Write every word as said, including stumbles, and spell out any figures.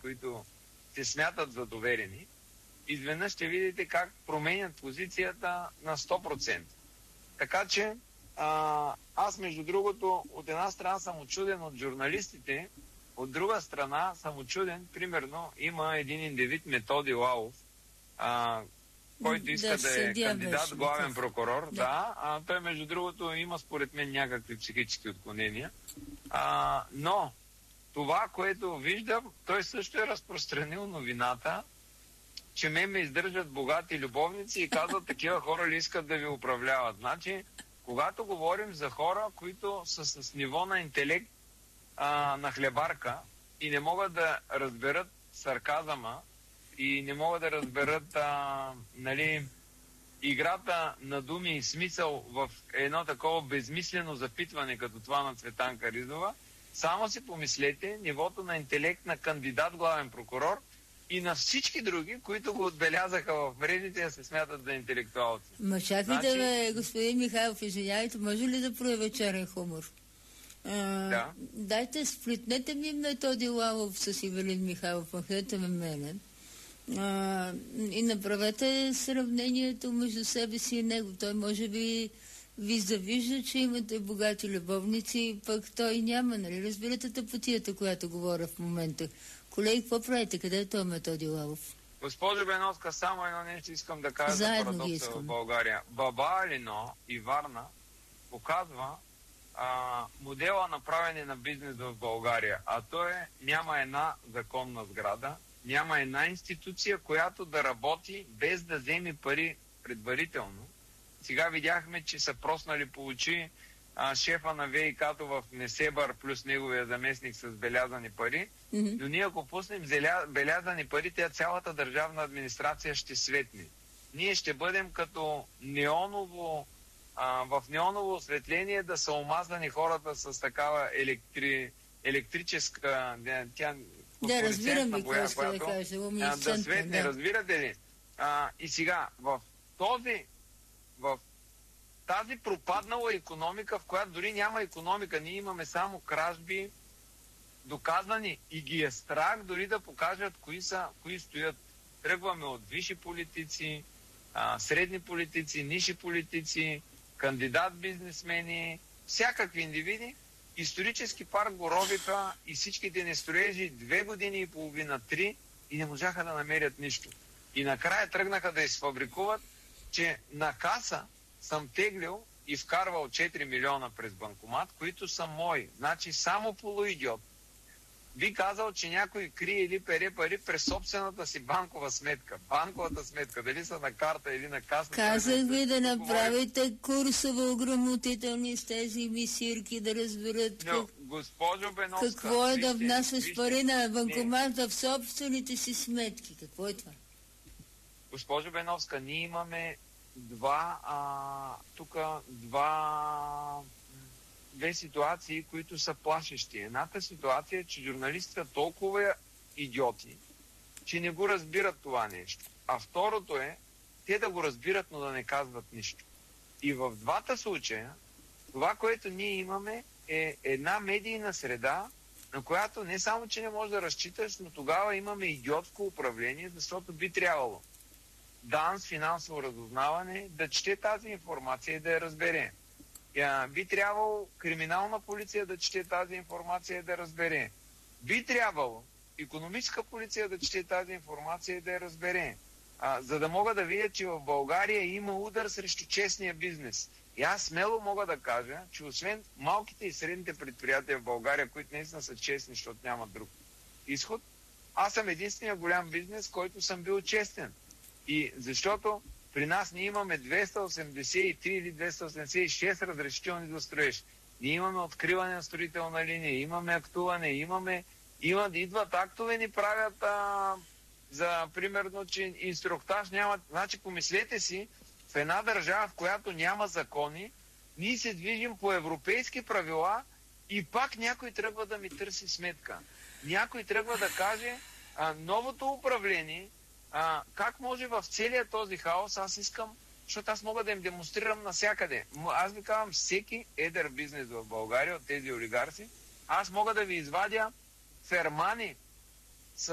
които се смятат за доверени, изведнъж ще видите как променят позицията на сто процента. Така че а, аз, между другото, от една страна съм учуден от журналистите, от друга страна съм учуден, примерно, има един индивид Методи Лалов, а, който иска да, да е кандидат беше, главен прокурор. Да. Да, а той, между другото, има според мен някакви психически отклонения. А, но това, което виждам, той също е разпространил новината, че ме ме издържат богати любовници и казват, такива хора ли искат да ви управляват. Значи, когато говорим за хора, които са с ниво на интелект а, на хлебарка и не могат да разберат сарказъма и не могат да разберат а, нали, играта на думи и смисъл в едно такова безмислено запитване, като това на Цветанка Ризова, само си помислете нивото на интелект на кандидат главен прокурор и на всички други, които го отбелязаха в мрежите, да се смятат за интелектуалци. Ма чакайте, значи... бе, господин Михайлов, извинявайте, може ли да проявя черен хумор? А, да. Дайте, сплитнете ми Методи Лалов с Ивелин Михайлов, махнете ме мене. А, и направете сравнението между себе си и него. Той може би ви завижда, че имате богати любовници, пък той няма, нали? Разбирате тъпотията, която говоря в момента. Колеги, какво правите? Къде е този Методи Лалов? Госпожо Беновска, само едно нещо искам да кажа за парадокса в България. Баба Алино и Варна показва а, модела на правене на бизнес в България. А то е, няма една законна сграда, няма една институция, която да работи без да вземе пари предварително. Сега видяхме, че са проснали по очи а, шефа на ВИК-то в Несебър плюс неговия заместник с белязани пари. Mm-hmm. Но ние ако пуснем зеля, белязани пари, тя цялата държавна администрация ще светне. Ние ще бъдем като неоново, а, в неоново осветление да са омазани хората с такава електри, електрическа... Тя, да, разбирам ви, какво ще да кажа. Да светне, да. Разбирате ли? А, и сега, в този... в тази пропаднала икономика, в която дори няма икономика, ние имаме само кражби, доказани и ги е страх дори да покажат кои са, кои стоят. Тръгваме от висши политици, а, средни политици, ниши политици, кандидат бизнесмени, всякакви индивиди. Исторически парк го робиха и всичките не строежи две години и половина, три и не можаха да намерят нищо. И накрая тръгнаха да изфабрикуват, че на каса съм теглил и вкарвал четири милиона през банкомат, които са мои. Значи само полуидиот би казал, че някой крие или пере пари през собствената си банкова сметка. Банковата сметка, дали са на карта или на каса. Казах ви да направите курсове ограмотителни с тези мисирки, да разберат Но, как... госпожо Беновска, какво е да внасяш пари на банкомата в собствените си сметки. Какво е това? Госпожо Беновска, ние имаме два, а, тук два, две ситуации, които са плашещи. Едната ситуация е, че журналистите са толкова идиоти, че не го разбират това нещо. А второто е, те да го разбират, но да не казват нищо. И в двата случая, това, което ние имаме, е една медийна среда, на която не само, че не можеш да разчиташ, но тогава имаме идиотско управление, защото би трябвало ДАНС, финансово разузнаване, да чете тази информация и да я разбере. Я, би трябвало криминална полиция да чете тази информация и да разбере. Би трябвало икономическа полиция да чете тази информация и да я разбере. А, за да мога да видя, че в България има удар срещу честния бизнес. И аз смело мога да кажа, че освен малките и средните предприятия в България, които наистина са честни, защото няма друг изход, аз съм единствения голям бизнес, който съм бил честен. И защото при нас ние имаме двеста осемдесет и три или двеста осемдесет и шест разрешителни за строеж. Ние имаме откриване на строителна линия, имаме актуване, имаме, имат, идват актове, ни правят а, за, примерно, че инструктаж няма. Значи, помислете си, в една държава, в която няма закони, ние се движим по европейски правила и пак някой трябва да ми търси сметка. Някой трябва да каже, а, новото управление, а, как може в целия този хаос, аз искам, защото аз мога да им демонстрирам навсякъде. Аз ви казвам, всеки едър бизнес в България от тези олигарси, аз мога да ви извадя фермани